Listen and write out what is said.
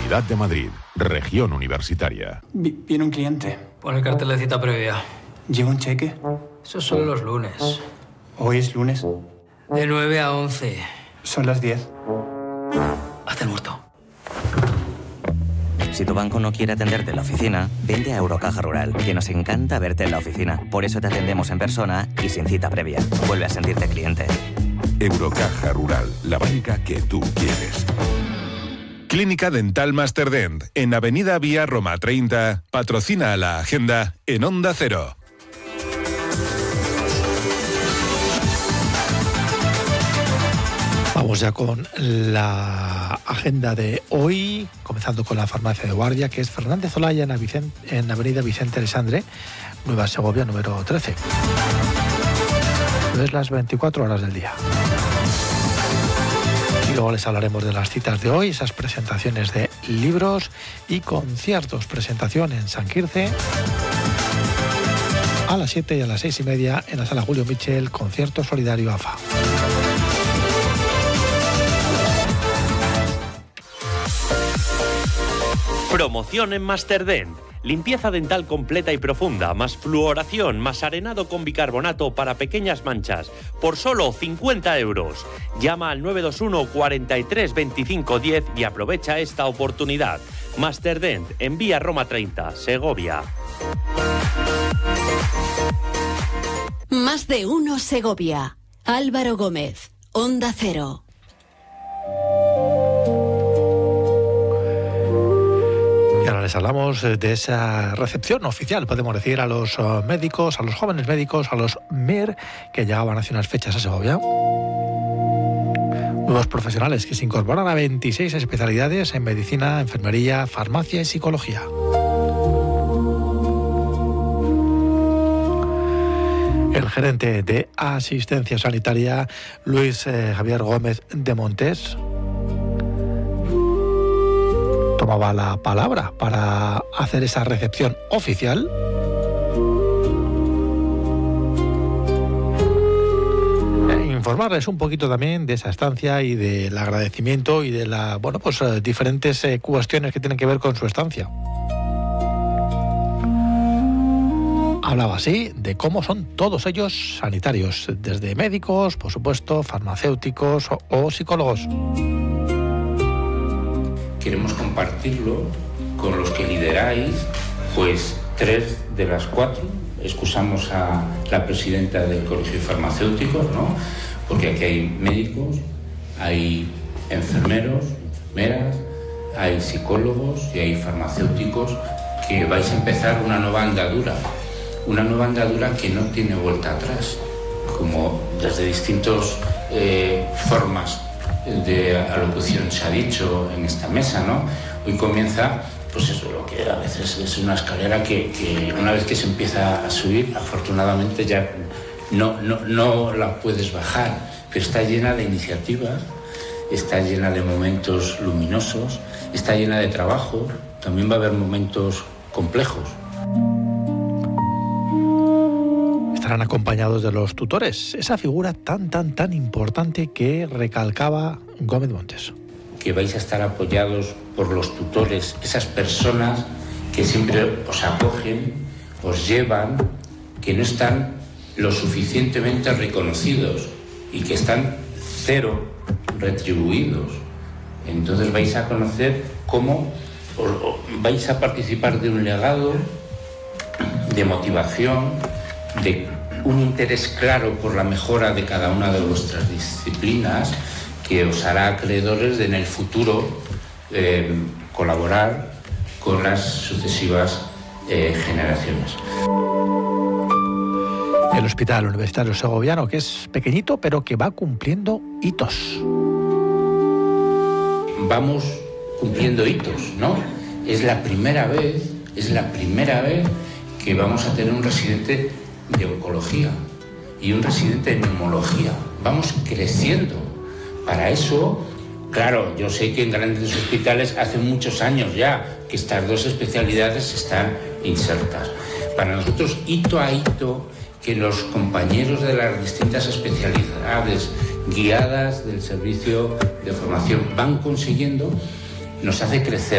Comunidad de Madrid, Región Universitaria. Viene un cliente. Pon el cartel de cita previa. ¿Lleva un cheque? Esos son los lunes. Hoy es lunes. De 9 a 11. Son las 10. Hazte el muerto. Si tu banco no quiere atenderte en la oficina, vente a Eurocaja Rural, que nos encanta verte en la oficina. Por eso te atendemos en persona y sin cita previa. Vuelve a sentirte cliente. Eurocaja Rural, la banca que tú quieres. Clínica Dental Masterdent, en Avenida Vía Roma 30, patrocina la agenda en Onda Cero. Vamos ya con la agenda de hoy, comenzando con la farmacia de guardia, que es Fernández Olaya en Avenida Vicente Alessandre, Nueva Segovia, número 13. Es las 24 horas del día. Y luego les hablaremos de las citas de hoy, esas presentaciones de libros y conciertos. Presentación en San Quirce a las 7 y a las 6:30 en la sala Julio Michel, concierto solidario AFA. Promoción en Masterdent. Limpieza dental completa y profunda, más fluoración, más arenado con bicarbonato para pequeñas manchas, por solo 50 euros. Llama al 921 43 25 10 y aprovecha esta oportunidad. Masterdent, en Vía Roma 30, Segovia. Más de uno Segovia. Álvaro Gómez, Onda Cero. Ahora les hablamos de esa recepción oficial, podemos decir, a los médicos, a los jóvenes médicos, a los MIR, que llegaban hace unas fechas a Segovia. Nuevos profesionales que se incorporan a 26 especialidades en medicina, enfermería, farmacia y psicología. El gerente de asistencia sanitaria, Luis Javier Gómez de Montes, tomaba la palabra para hacer esa recepción oficial. Informarles un poquito también de esa estancia y del agradecimiento y de la, diferentes cuestiones que tienen que ver con su estancia. Hablaba así de cómo son todos ellos sanitarios, desde médicos, por supuesto, farmacéuticos o psicólogos. Queremos compartirlo con los que lideráis, pues 3 de las 4. Excusamos a la presidenta del Colegio de Farmacéuticos, ¿no? Porque aquí hay médicos, hay enfermeros, enfermeras, hay psicólogos y hay farmacéuticos, que vais a empezar una nueva andadura que no tiene vuelta atrás, como desde distintas formas de alocución se ha dicho en esta mesa, ¿no? Hoy comienza, pues eso, lo que a veces es una escalera que una vez que se empieza a subir, afortunadamente ya no la puedes bajar, pero está llena de iniciativas, está llena de momentos luminosos, está llena de trabajo, también va a haber momentos complejos. Estarán acompañados de los tutores, esa figura tan importante que recalcaba Gómez Montes. Que vais a estar apoyados por los tutores, esas personas que siempre os acogen, os llevan, que no están lo suficientemente reconocidos y que están cero retribuidos. Entonces vais a conocer cómo vais a participar de un legado de motivación, de un interés claro por la mejora de cada una de vuestras disciplinas, que os hará acreedores de en el futuro colaborar con las sucesivas generaciones. El Hospital Universitario Segoviano, que es pequeñito pero que va cumpliendo hitos. Vamos cumpliendo hitos, ¿no? Es la primera vez que vamos a tener un residente de oncología y un residente de neumología. Vamos creciendo. Para eso, claro, yo sé que en grandes hospitales hace muchos años ya que estas dos especialidades están insertas. Para nosotros, hito a hito, que los compañeros de las distintas especialidades guiadas del servicio de formación van consiguiendo, nos hace crecer.